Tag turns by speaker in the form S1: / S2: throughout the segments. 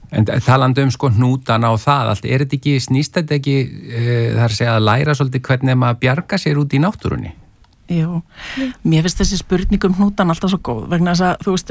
S1: En talandi sko hnútana og það allt, þetta ekki, snýst þetta ekki þar segja að læra svolítið hvernig maður bjarga sér út í náttúrunni?
S2: Jú, mér finnst þessi spurning hnútan alltaf svo góð, vegna þess að, þú veist,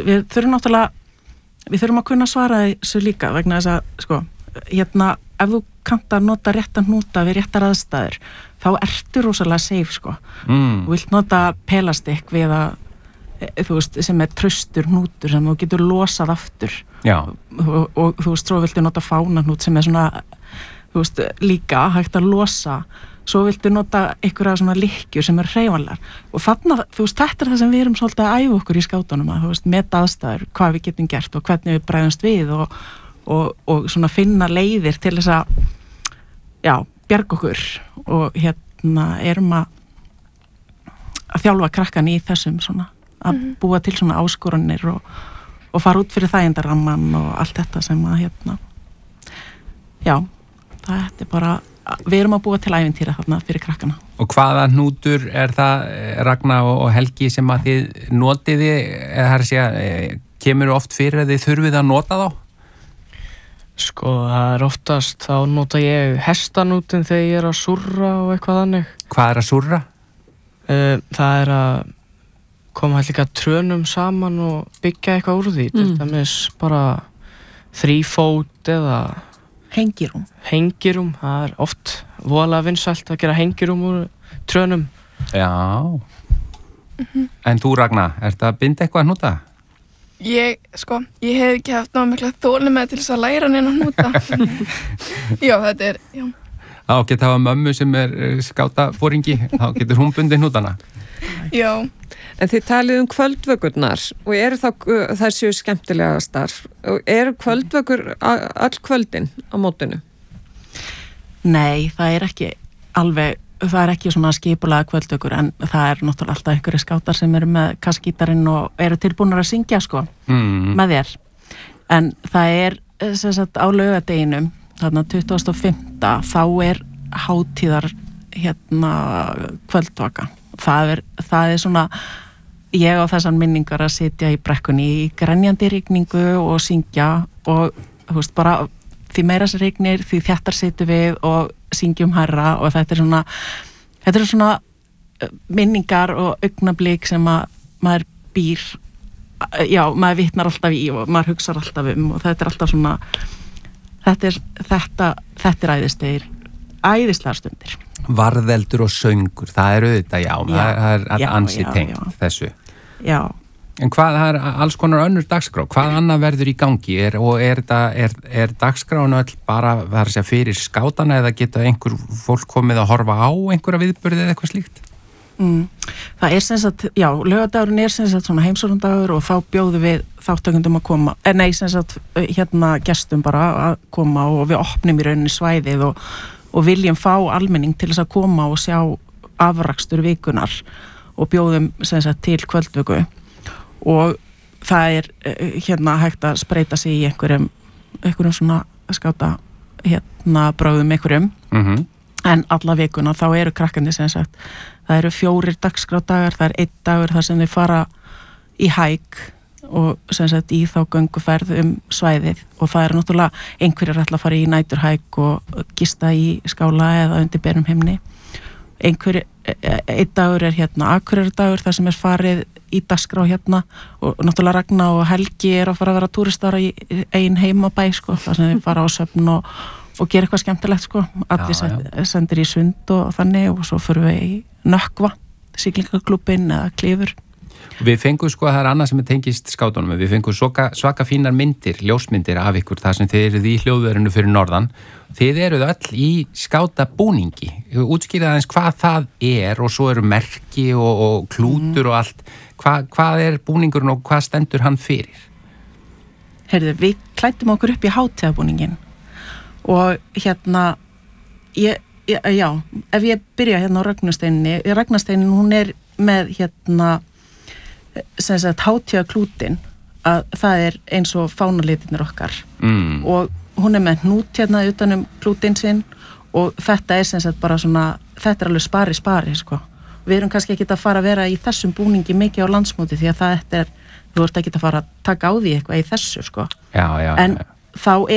S2: við þurfum að kunna svara þessu líka, vegna þess að, sko, ef þú kannt að nota réttan hnúta við réttar aðstæður, þá ertu rosalega safe, sko. Þú vilt nota pelastikk við að, þú veist, sem traustur hnútur sem þú getur losað aftur.
S1: Já.
S2: Og þú veist, svo viltu nota fánahnút sem svona, þú veist, líka hægt að losa. Svo viltu nota einhverja svona lykkjur sem hreyfanlegar. Og þarna, þú veist, þetta það sem við erum svolítið að æfa okkur í skátunum að, þú veist, meta aðstæður, hvað við getum gert og hvernig við bregðumst við og svona finna leiðir til þess að, já, bjarga okkur og erum að þjálfa krakkan í þessum svona, að búa til svona áskoranir og fara út fyrir þægindaramman og allt þetta sem að, já, þetta er bara, við erum að búa til ævintýra þarna fyrir krakkana.
S1: Og hvaða hnútur það, Ragna og Helgi, sem að þið notiði, kemur oft fyrir að þið þurfið að nota þá?
S3: Sko, það oftast, þá nota ég hestanútin þegar ég að súrra og eitthvað þannig. Hvað
S1: að súrra?
S3: Það að koma líka trönum saman og byggja eitthvað úr því. Til dæmis bara þrífót eða Hengirum, það oft voðalega vinsælt að gera hengirum úr trönum.
S1: Já. En þú, Ragna, ertu að binda eitthvað hnúta?
S4: Ég hef ekki haft náðu mikla þolinmæði til þess að læra neina hnúta. Já, þetta er, já.
S1: Þá geta hafa mömmu sem skátafóringi, þá getur hún bundið hnútana.
S4: Já.
S5: En þið talið kvöldvökurnar og eru þá þær séu skemmtilegastar og eru kvöldvökur öll kvöldin á mótinu?
S2: Nei, það er ekki alveg, það er ekki svona skipulega kvöldvökur en það er náttúrulega alltaf einhverjir skátar sem eru með kassgítarinn og eru tilbúnar að syngja sko með þér. En það er sem sagt á laugardeginum, þarna 25. þá er hátíðar kvöldvaka. Það er svona, ég á þessar minningar að sitja í brekkunni í grenjandi rigningu og syngja og þú veist bara því meira sem rignir því þjættar situm við og syngjum hærra og þetta er svona minningar og augnablik sem að maður býr, já, maður vitnar alltaf í og maður hugsar alltaf og þetta er alltaf svona þetta er æðislegar stundir.
S1: Varðeldur og söngur, það er auðvitað, það er ansi tengt þessu.
S2: Já.
S1: En það er alls konar önnur dagskrá, hvað annað verður í gangi er dagskráin öll bara fyrir skátana eða geta einhver fólk komið að horfa á einhverja viðburði eða eitthvað slíkt?
S2: Það er sem sagt, já, laugardagurinn er sem sagt svona heimsóknardagur og þá bjóðum við þáttakendum að koma, sem sagt gestum bara að koma og við opnum í rauninni svæðið og viljum fá almenning til þess að koma og sjá afrakstur vikunar og bjóðum sem sagt til kvöldvöku og það er hægt að spreita sig í einhverjum svona skáta brögðum einhverjum en alla vikuna þá eru krakkandi sem sagt, það eru 4 dagskrárdagar, það er 1 dagur þar sem þau fara í hæk og sem sagt í þá gönguferð svæðið og það er náttúrulega einhverjir ætla að fara í næturhæk og gista í skála eða undir berum himni. Einn dagur er Akureyrardagur þar sem er farið í dagskrá og náttúrulega Ragna og Helgi er að fara að vera túristar í ein heimabæ sko, þar sem við fara á söfn og gera eitthvað skemmtilegt sko, allir sendir í sund og þannig og svo fyrir við í Nökkva, siglingaklúbbinn eða Klifur.
S1: Við fengum sko, það er annað sem tengist skátunum, við fengum svaka fínar myndir, ljósmyndir af ykkur, þar sem þið eruð í hljóðverinu fyrir norðan. Þið eruð öll í skátabúningi. Útskýrið aðeins hvað það er og svo eru merki og klútur og allt. Hvað er búningurinn og hvað stendur hann fyrir?
S2: Heyrðu, við klæddum okkur upp í hátíðabúningin og ef ég byrja á Ragnarsteininni, hún er með sem sagt hátíðaklútin að það er eins og fánalitirnir okkar og hún er með hnút utanum klútin sinn og þetta er sem sagt bara svona, þetta er alveg spari sko. Við erum kannski ekki að fara að vera í þessum búningi mikið á landsmóti því að þú ert ekki að fara að taka á því eitthvað í þessu sko.
S1: Já.
S2: En þá